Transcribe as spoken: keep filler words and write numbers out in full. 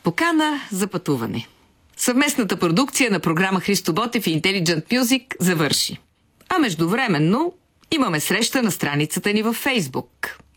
покана за пътуване. Съвместната продукция на програма Христо Ботев и Intelligent Music завърши. А междувременно имаме среща на страницата ни във Фейсбук.